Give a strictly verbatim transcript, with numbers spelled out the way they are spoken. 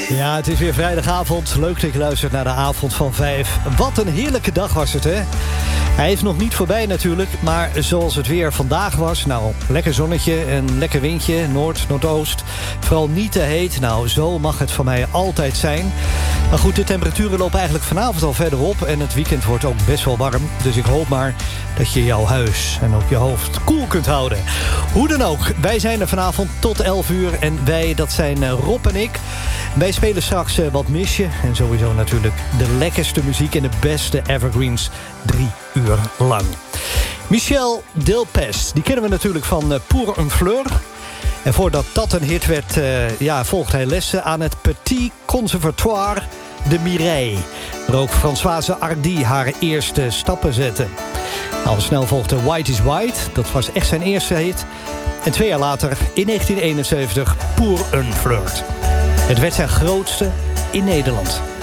Ja, het is weer vrijdagavond. Leuk dat je luistert naar de avond van vijf. Wat een heerlijke dag was het, hè? Hij is nog niet voorbij natuurlijk, maar zoals het weer vandaag was... nou, lekker zonnetje en lekker windje, noord, noordoost. Vooral niet te heet. Nou, zo mag het van mij altijd zijn. Maar goed, de temperaturen lopen eigenlijk vanavond al verder op... en het weekend wordt ook best wel warm. Dus ik hoop maar dat je jouw huis en ook je hoofd koel kunt houden. Hoe dan ook, wij zijn er vanavond tot elf uur... en wij, dat zijn Rob en ik... Wij spelen straks uh, wat misje. En sowieso natuurlijk de lekkerste muziek en de beste evergreens drie uur lang. Michel Delpech, die kennen we natuurlijk van uh, Pour un Fleur. En voordat dat een hit werd, uh, ja, volgde hij lessen aan het Petit Conservatoire de Mireille. Waar ook Françoise Hardy haar eerste stappen zette. Al snel volgde White is White, dat was echt zijn eerste hit. En twee jaar later, in negentien eenenzeventig, Pour un Flirt. Het werd zijn grootste in Nederland.